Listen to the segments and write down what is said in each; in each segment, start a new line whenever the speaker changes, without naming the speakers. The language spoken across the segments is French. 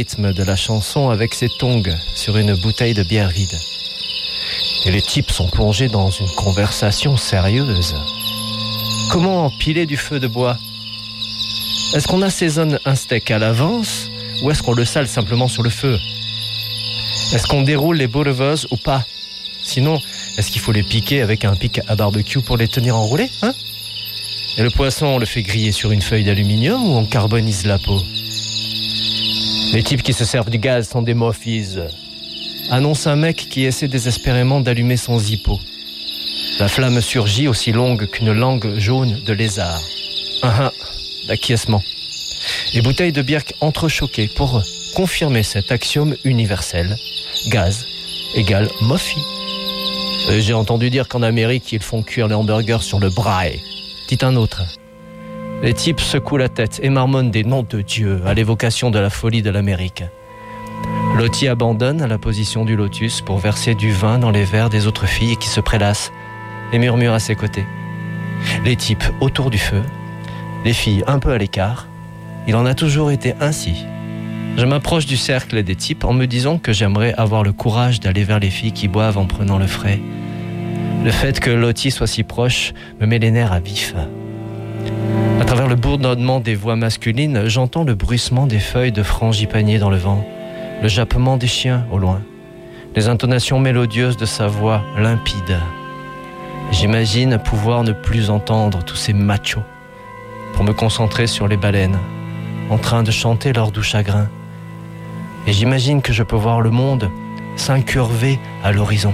rythme de la chanson avec ses tongs sur une bouteille de bière vide. Et les types sont plongés dans une conversation sérieuse. Comment empiler du feu de bois? Est-ce qu'on assaisonne un steak à l'avance ou est-ce qu'on le sale simplement sur le feu? Est-ce qu'on déroule les boerewors ou pas? Sinon, est-ce qu'il faut les piquer avec un pic à barbecue pour les tenir enroulés, hein? Et le poisson, on le fait griller sur une feuille d'aluminium ou on carbonise la peau? Les types qui se servent du gaz sont des moffies, annonce un mec qui essaie désespérément d'allumer son zippo. La flamme surgit aussi longue qu'une langue jaune de lézard. D'acquiescement. Les bouteilles de bière entrechoquées pour confirmer cet axiome universel. Gaz égale moffie. J'ai entendu dire qu'en Amérique, ils font cuire les hamburgers sur le braai. Dit un autre. Les types secouent la tête et marmonnent des noms de Dieu à l'évocation de la folie de l'Amérique. Lottie abandonne à la position du lotus pour verser du vin dans les verres des autres filles qui se prélassent et murmurent à ses côtés. Les types autour du feu, les filles un peu à l'écart. Il en a toujours été ainsi. Je m'approche du cercle des types en me disant que j'aimerais avoir le courage d'aller vers les filles qui boivent en prenant le frais. Le fait que Lottie soit si proche me met les nerfs à vif. À travers le bourdonnement des voix masculines, j'entends le bruissement des feuilles de frangipanier dans le vent, le jappement des chiens au loin, les intonations mélodieuses de sa voix limpide. J'imagine pouvoir ne plus entendre tous ces machos pour me concentrer sur les baleines, en train de chanter leur doux chagrin. Et j'imagine que je peux voir le monde s'incurver à l'horizon.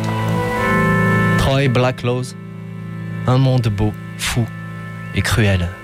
Troy Blacklaw's, un monde beau, fou et cruel.